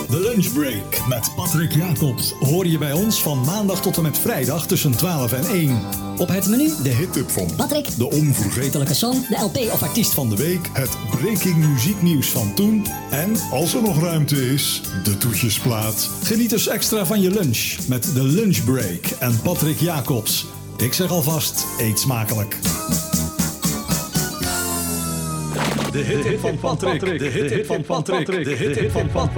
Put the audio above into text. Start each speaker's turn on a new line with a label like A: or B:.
A: De Lunchbreak met Patrick Jacobs hoor je bij ons van maandag tot en met vrijdag tussen 12 en 1.
B: Op het menu
A: De hittip van
B: Patrick,
A: de onvergetelijke
B: song, de LP of artiest
A: van de week, het breaking muzieknieuws van toen en, als er nog ruimte is, de toetjesplaat. Geniet dus extra van je lunch met de Lunchbreak en Patrick Jacobs. Ik zeg alvast, eet smakelijk. De hit van Patrick, de hit van Patrick, de hit van Patrick.